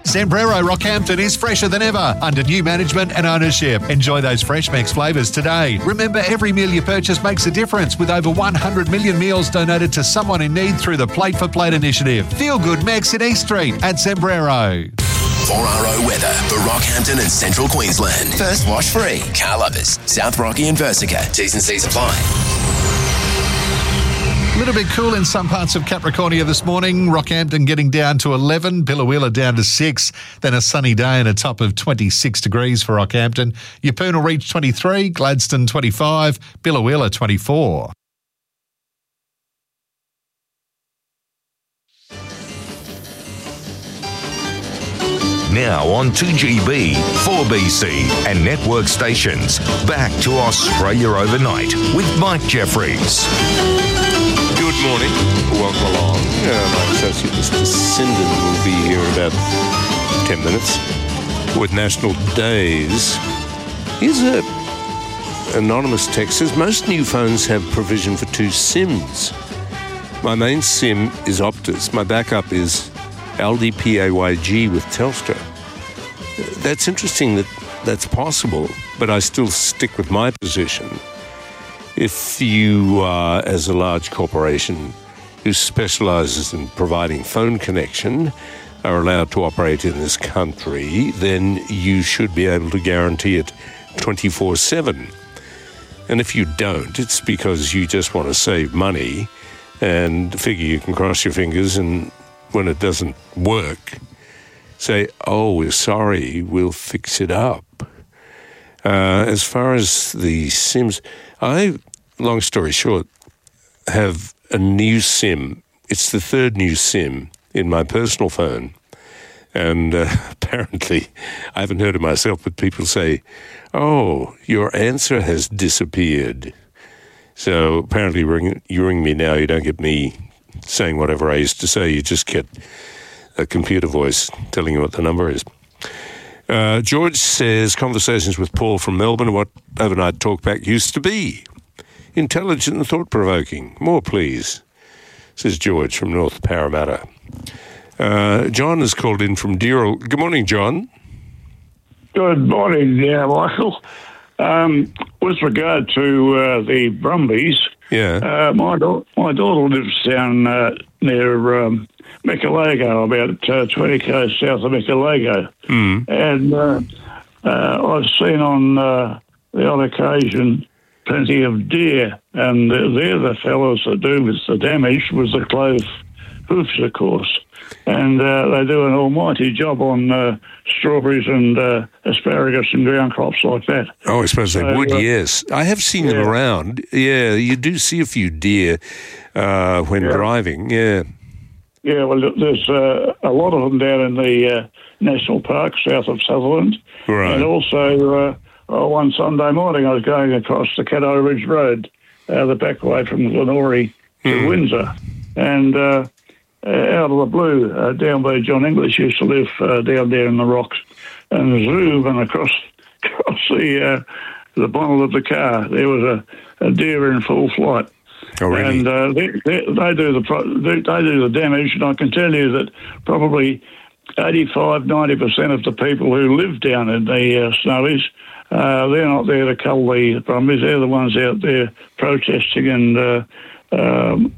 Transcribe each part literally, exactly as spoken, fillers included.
Sombrero Rockhampton is fresher than ever under new management and ownership. Enjoy those Fresh Max flavours today. Remember, every meal you purchase makes a difference with over one hundred million meals donated to someone in need through the Plate for Plate initiative. Feel good Max in East Street at Sombrero. four R O weather for Rockhampton and Central Queensland. First wash free. Carl Uppers, South Rocky and Versica. T's and C's apply. A little bit cool in some parts of Capricornia this morning. Rockhampton getting down to eleven, Billawheeler down to six, then a sunny day and a top of twenty-six degrees for Rockhampton. Yeppoon will reach twenty-three, Gladstone twenty-five, Billawheeler twenty-four. Now on two G B, four B C and network stations. Back to Australia Overnight with Mike Jeffries. Good morning. Welcome along. Uh, my associate Mister Sinden will be here in about ten minutes with National Days. Here's a anonymous text. Says, most new phones have provision for two SIMs. My main SIM is Optus. My backup is L D P A Y G with Telstra. That's interesting that that's possible, but I still stick with my position. If you are, as a large corporation who specialises in providing phone connection, are allowed to operate in this country, then you should be able to guarantee it twenty-four seven. And if you don't, it's because you just want to save money and figure you can cross your fingers and when it doesn't work, say, oh, we're sorry, we'll fix it up. Uh, as far as the SIMs, I, long story short, have a new SIM. It's the third new SIM in my personal phone. And uh, apparently, I haven't heard it myself, but people say, oh, your answer has disappeared. So apparently ring, you ring me now, you don't get me saying whatever I used to say, you just get a computer voice telling you what the number is. Uh, George says, conversations with Paul from Melbourne, what overnight talkback used to be. Intelligent and thought-provoking. More, please, says George from North Parramatta. Uh, John has called in from Deerall. Good morning, John. Good morning, yeah, Michael. Um, with regard to uh, the Brumbies, yeah, uh, my, da- my daughter lives down uh, near um, Michelego, about uh, twenty k's south of Michelego. Mm. And uh, uh, I've seen on uh, the odd occasion plenty of deer, and they're the fellows that do with the damage with the clove hoofs, of course. And uh, they do an almighty job on uh, strawberries and uh, asparagus and ground crops like that. Oh, I suppose they so, would, uh, yes. I have seen yeah. them around. Yeah, you do see a few deer uh, when yeah. driving, yeah. Yeah, well, there's uh, a lot of them down in the uh, National Park south of Sutherland. Right. And also, uh, oh, one Sunday morning I was going across the Caddo Ridge Road, uh, the back way from Glenorrey to mm. Windsor. And uh, uh, out of the blue, uh, down where John English used to live, uh, down there in the rocks, and zoom and across, across the uh, the bonnet of the car, there was a, a deer in full flight. Oh, really? And uh, they, they, they do the pro- they, they do the damage, and I can tell you that probably eighty-five, ninety percent of the people who live down in the uh, Snowies, uh, they're not there to cull the Brumbies. They're the ones out there protesting and uh, um,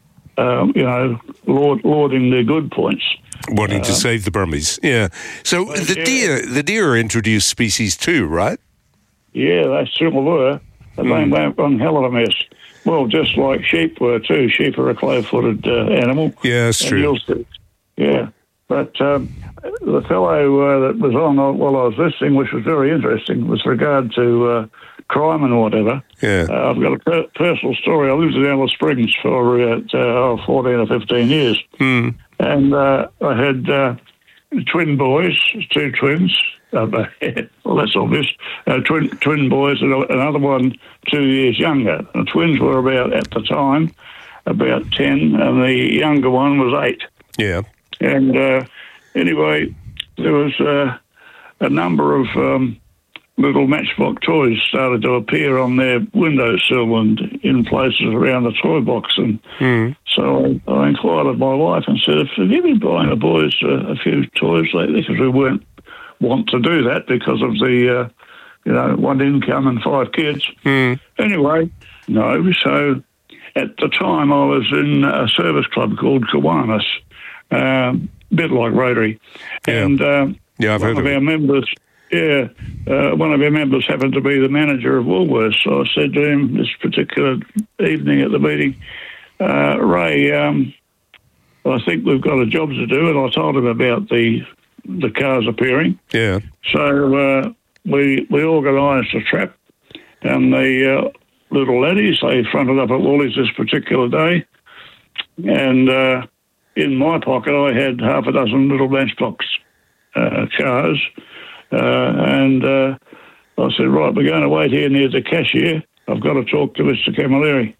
um, you know, lord, lording their good points. Wanting uh, to save the Brumbies, yeah. So well, the yeah. deer, the deer are introduced species too, right? Yeah, they certainly were. They Mm. went one hell of a mess. Well, just like sheep were too. Sheep are a claw-footed uh, animal. Yeah, that's And true. you'll see- Yeah. But um, the fellow uh, that was on while I was listening, which was very interesting, with regard to uh, crime and whatever. Yeah. Uh, I've got a per- personal story. I lived in Alice Springs for uh, uh, fourteen or fifteen years. Mm. And uh, I had uh, twin boys, two twins. Uh, well, that's obvious. Uh, twin twin boys, and another one two years younger. The twins were about, at the time, about ten, and the younger one was eight. Yeah. And uh, anyway, there was uh, a number of um, little Matchbox toys started to appear on their windowsill and in places around the toy box. And Mm. so I, I inquired of my wife and said, have you been buying the boys uh, a few toys lately? Because we weren't want to do that because of the, uh, you know, one income and five kids. Mm. Anyway, no. So at the time I was in a service club called Kiwanis, um, a bit like Rotary. Yeah. And um, Yeah, I've one heard of of our it. members, yeah, uh, one of our members happened to be the manager of Woolworths. So I said to him this particular evening at the meeting, uh, Ray, um, I think we've got a job to do. And I told him about the the cars appearing. Yeah. So uh, we we organised a trap, and the uh, little laddies, they fronted up at Woolies this particular day, and uh, in my pocket I had half a dozen little Matchbox uh, cars, uh, and uh, I said, right, we're going to wait here near the cashier. I've got to talk to Mister Camilleri.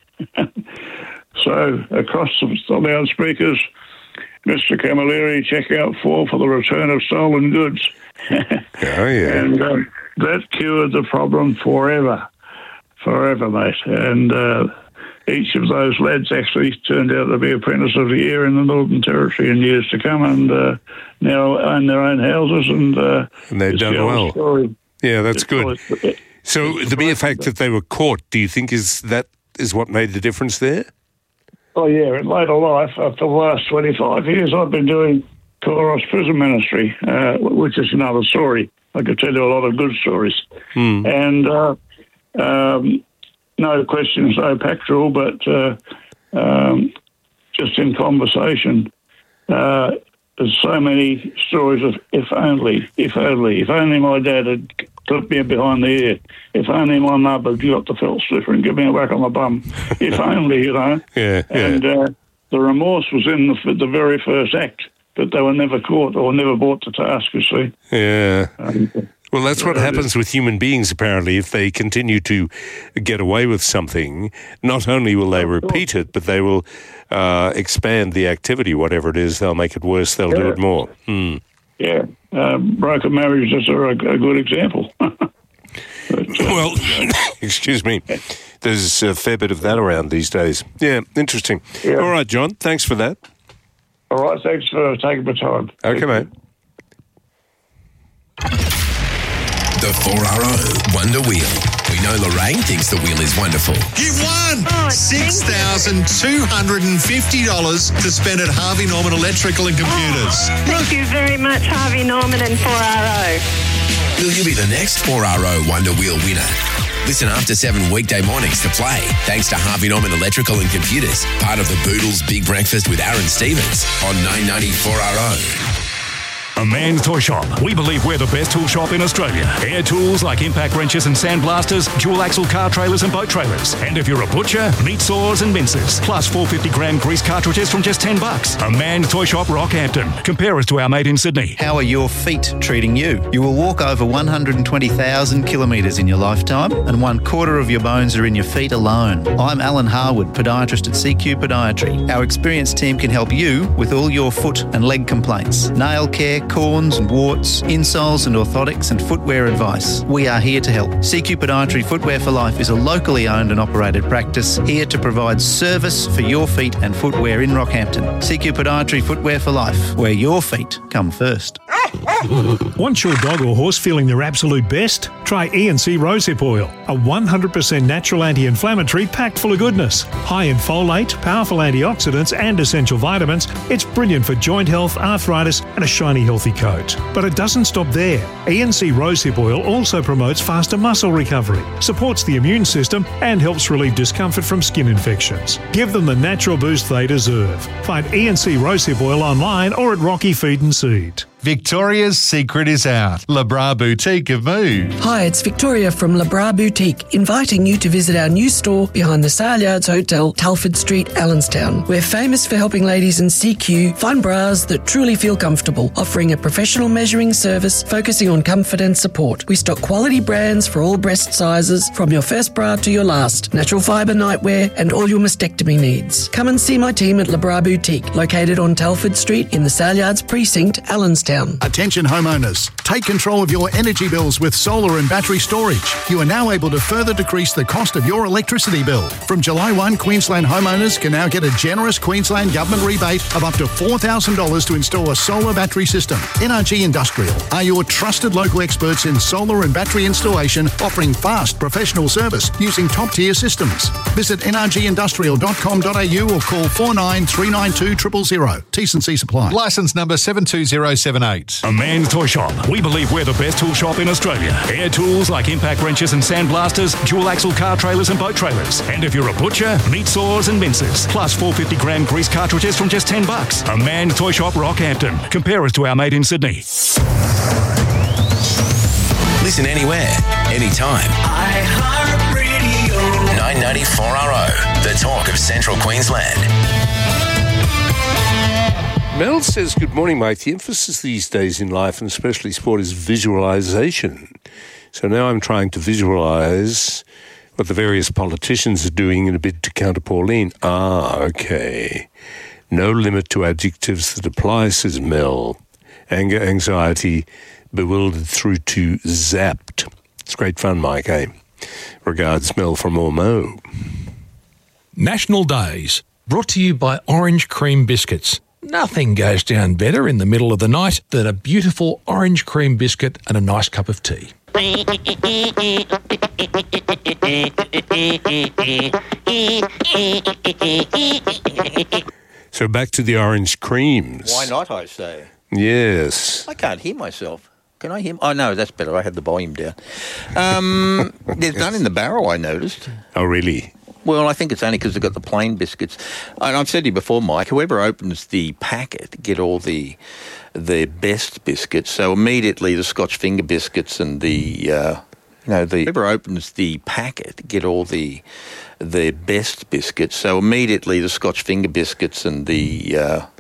So across the, the loudspeakers, Mister Camilleri, check out four for the return of stolen goods. Oh, yeah. And uh, that cured the problem forever, forever, mate. And uh, each of those lads actually turned out to be Apprentice of the Year in the Northern Territory in years to come, and uh, now own their own houses. And, uh, And they've it's done the old well. story. Yeah, that's It's good. always- So the mere fact that they were caught, do you think is that is what made the difference there? Oh, yeah, in later life, after the last twenty-five years, I've been doing Kairos Prison Ministry, uh, which is another story. I could tell you a lot of good stories. Hmm. And uh, um, no questions, no pastoral, but uh, um, just in conversation, uh, there's so many stories of if only, if only, if only my dad had clipped me behind the ear, if only my mum had got the felt slipper and give me a whack on the bum, if only, you know. Yeah, yeah. And uh, the remorse was in the, the very first act, but they were never caught or never brought to task, you see. Yeah. And, Well, that's what happens with human beings, apparently. If they continue to get away with something, not only will they repeat it, but they will uh, expand the activity, whatever it is. They'll make it worse. They'll do Yeah. it more. Hmm. yeah, uh, broken marriages are a, a good example. But, uh, Well, excuse me. There's a fair bit of that around these days. Yeah, interesting. Yeah. All right, John, thanks for that. all right, thanks for taking my time. Okay, mate. The four R O Wonder Wheel. We know Lorraine thinks the wheel is wonderful. You've won Oh, six thousand two hundred fifty dollars to spend at Harvey Norman Electrical and Computers. Thank you very much, Harvey Norman and four R O. Will you be the next four R O Wonder Wheel winner? Listen after seven weekday mornings to play, thanks to Harvey Norman Electrical and Computers, part of the Boodles Big Breakfast with Aaron Stevens on nine ninety four R O. A Man's Toy Shop. We believe we're the best tool shop in Australia. Air tools like impact wrenches and sandblasters, dual axle car trailers and boat trailers. And if you're a butcher, meat saws and mincers. Plus four hundred fifty gram grease cartridges from just ten bucks. A Man's Toy Shop, Rockhampton. Compare us to our mate in Sydney. How are your feet treating you? You will walk over one hundred twenty thousand kilometres in your lifetime, and one quarter of your bones are in your feet alone. I'm Alan Harwood, podiatrist at C Q Podiatry. Our experienced team can help you with all your foot and leg complaints, nail care, corns and warts, insoles and orthotics and footwear advice. We are here to help. C Q Podiatry Footwear for Life is a locally owned and operated practice here to provide service for your feet and footwear in Rockhampton. C Q Podiatry Footwear for Life, where your feet come first. Want your dog or horse feeling their absolute best? Try E and C Rosehip Oil, a one hundred percent natural anti-inflammatory packed full of goodness. High in folate, powerful antioxidants and essential vitamins, it's brilliant for joint health, arthritis and a shiny healthy coat. But it doesn't stop there. E and C Rosehip Oil also promotes faster muscle recovery, supports the immune system and helps relieve discomfort from skin infections. Give them the natural boost they deserve. Find E and C Rosehip Oil online or at Rocky Feed and Seed. Victoria's secret is out. Le Bras Boutique have moved. Hi, it's Victoria from Le Bras Boutique, inviting you to visit our new store behind the Saleyards Hotel, Telford Street, Allenstown. We're famous for helping ladies in C Q find bras that truly feel comfortable, offering a professional measuring service focusing on comfort and support. We stock quality brands for all breast sizes, from your first bra to your last, natural fibre nightwear and all your mastectomy needs. Come and see my team at Le Bras Boutique, located on Telford Street in the Saleyards Precinct, Allenstown. Allenstown. Attention homeowners, take control of your energy bills with solar and battery storage. You are now able to further decrease the cost of your electricity bill. From July first, Queensland homeowners can now get a generous Queensland Government rebate of up to four thousand dollars to install a solar battery system. N R G Industrial are your trusted local experts in solar and battery installation, offering fast professional service using top-tier systems. Visit n r g industrial dot com dot a u or call four nine three nine two zero zero zero. T's and C's apply. Licence number seven two zero seven eight. A Man's Toy Shop. We believe we're the best tool shop in Australia. Air tools like impact wrenches and sandblasters, dual axle car trailers and boat trailers. And if you're a butcher, meat saws and mincers. Plus four hundred fifty gram grease cartridges from just ten bucks. A Man's Toy Shop, Rockhampton. Compare us to our mate in Sydney. Listen anywhere, anytime. iHeartRadio. nine ninety-four R O, the talk of Central Queensland. Mel says, good morning, mate. The emphasis these days in life, and especially sport, is visualisation. So now I'm trying to visualise what the various politicians are doing in a bid to counter Pauline. Ah, okay. No limit to adjectives that apply, says Mel. Anger, anxiety, bewildered through to zapped. It's great fun, Mike, eh? Regards, Mel from Ormeau. National Days, brought to you by Orange Cream Biscuits. Nothing goes down better in the middle of the night than a beautiful orange cream biscuit and a nice cup of tea. So back to the orange creams. Why not, I say? Yes. I can't hear myself. Can I hear? Oh, no, that's better. I had the volume down. Um, there's none in the barrel, I noticed. Oh, really? Well, I think it's only because they've got the plain biscuits. And I've said to you before, Mike, whoever opens the packet get all the the best biscuits. So immediately the Scotch finger biscuits and the, uh, you know, the whoever opens the packet get all the the best biscuits. So immediately the Scotch finger biscuits and the, uh,